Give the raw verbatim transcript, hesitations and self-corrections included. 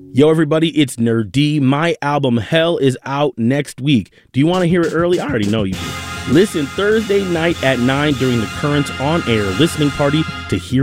Yo, everybody, it's Nerd D. My album Hell is out next week. Do you want to hear it early? I already know you do. Listen Thursday night at nine during the Currents on Air listening party to hear